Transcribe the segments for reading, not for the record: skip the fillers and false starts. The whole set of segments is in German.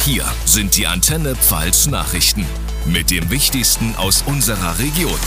Hier sind die Antenne Pfalz Nachrichten mit dem Wichtigsten aus unserer Region.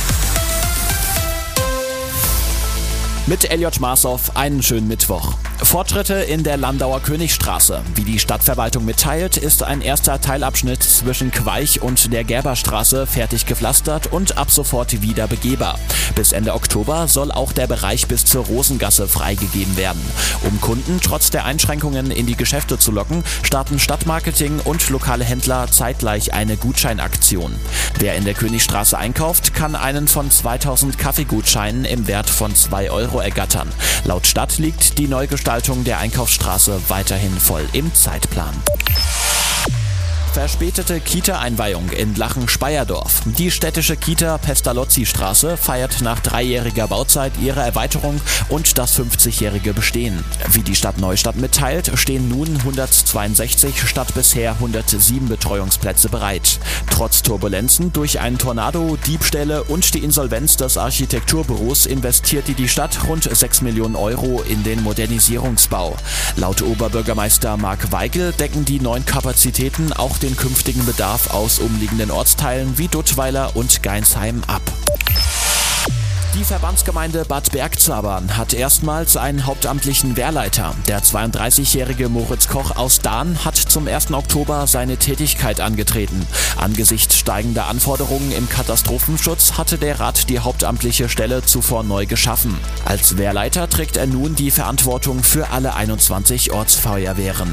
Mit Elliot Marshoff einen schönen Mittwoch. Fortschritte in der Landauer Königstraße. Wie die Stadtverwaltung mitteilt, ist ein erster Teilabschnitt zwischen Queich und der Gerberstraße fertig gepflastert und ab sofort wieder begehbar. Bis Ende Oktober soll auch der Bereich bis zur Rosengasse freigegeben werden. Um Kunden trotz der Einschränkungen in die Geschäfte zu locken, starten Stadtmarketing und lokale Händler zeitgleich eine Gutscheinaktion. Wer in der Königstraße einkauft, kann einen von 2000 Kaffeegutscheinen im Wert von 2 Euro ergattern. Laut Stadt liegt die Neugestaltung der Einkaufsstraße weiterhin voll im Zeitplan. Verspätete Kita-Einweihung in Lachen-Speyerdorf. Die städtische Kita Pestalozzi-Straße feiert nach 3-jähriger Bauzeit ihre Erweiterung und das 50-jährige Bestehen. Wie die Stadt Neustadt mitteilt, stehen nun 162 statt bisher 107 Betreuungsplätze bereit. Trotz Turbulenzen durch einen Tornado, Diebstähle und die Insolvenz des Architekturbüros investierte die Stadt rund 6 Millionen Euro in den Modernisierungsbau. Laut Oberbürgermeister Marc Weigel decken die neuen Kapazitäten auch den künftigen Bedarf aus umliegenden Ortsteilen wie Duttweiler und Geinsheim ab. Die Verbandsgemeinde Bad Bergzabern hat erstmals einen hauptamtlichen Wehrleiter. Der 32-jährige Moritz Koch aus Dahn hat zum 1. Oktober seine Tätigkeit angetreten. Angesichts steigender Anforderungen im Katastrophenschutz hatte der Rat die hauptamtliche Stelle zuvor neu geschaffen. Als Wehrleiter trägt er nun die Verantwortung für alle 21 Ortsfeuerwehren.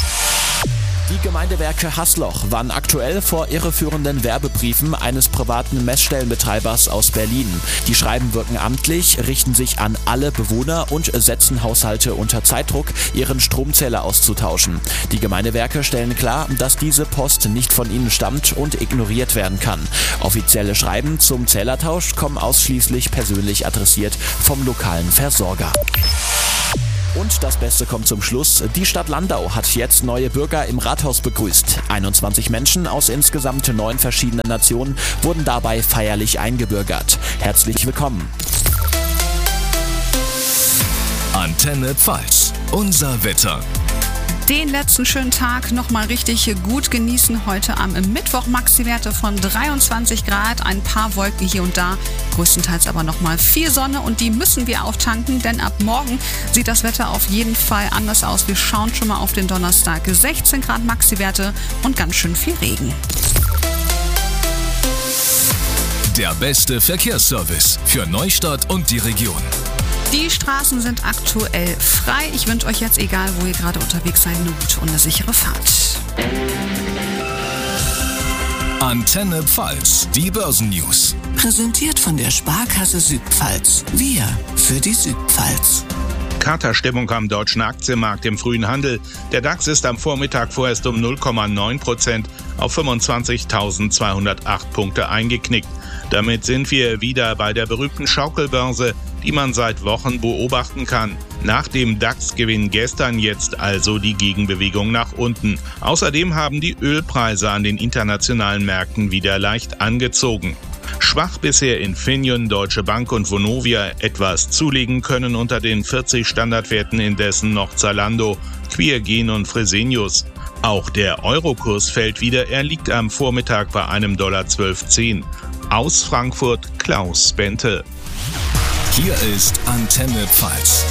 Die Gemeindewerke Haßloch warnen aktuell vor irreführenden Werbebriefen eines privaten Messstellenbetreibers aus Berlin. Die Schreiben wirken amtlich, richten sich an alle Bewohner und setzen Haushalte unter Zeitdruck, ihren Stromzähler auszutauschen. Die Gemeindewerke stellen klar, dass diese Post nicht von ihnen stammt und ignoriert werden kann. Offizielle Schreiben zum Zählertausch kommen ausschließlich persönlich adressiert vom lokalen Versorger. Und das Beste kommt zum Schluss. Die Stadt Landau hat jetzt neue Bürger im Rathaus begrüßt. 21 Menschen aus insgesamt 9 verschiedenen Nationen wurden dabei feierlich eingebürgert. Herzlich willkommen. Antenne Pfalz, unser Wetter. Den letzten schönen Tag nochmal richtig gut genießen. Heute am Mittwoch Maxi-Werte von 23 Grad, ein paar Wolken hier und da, größtenteils aber nochmal viel Sonne und die müssen wir auftanken, denn ab morgen sieht das Wetter auf jeden Fall anders aus. Wir schauen schon mal auf den Donnerstag. 16 Grad Maxi-Werte und ganz schön viel Regen. Der beste Verkehrsservice für Neustadt und die Region. Die Straßen sind aktuell frei. Ich wünsche euch jetzt, egal wo ihr gerade unterwegs seid, eine gute und eine sichere Fahrt. Antenne Pfalz, die Börsennews. Präsentiert von der Sparkasse Südpfalz. Wir für die Südpfalz. Katerstimmung am deutschen Aktienmarkt im frühen Handel. Der DAX ist am Vormittag vorerst um 0,9% auf 25.208 Punkte eingeknickt. Damit sind wir wieder bei der berühmten Schaukelbörse, die man seit Wochen beobachten kann. Nach dem DAX-Gewinn gestern jetzt also die Gegenbewegung nach unten. Außerdem haben die Ölpreise an den internationalen Märkten wieder leicht angezogen. Schwach bisher Infineon, Deutsche Bank und Vonovia, etwas zulegen können unter den 40 Standardwerten indessen noch Zalando, Quiergen und Fresenius. Auch der Eurokurs fällt wieder, er liegt am Vormittag bei einem $12,10. Aus Frankfurt Klaus Bente. Hier ist Antenne Pfalz.